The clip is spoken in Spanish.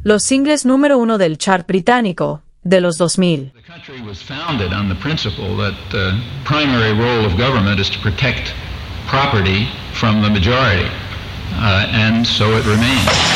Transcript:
los singles número 1 del chart británico de los 2000. The country was founded on the principle that the primary role of government is to protect property from the majority, and so it remains.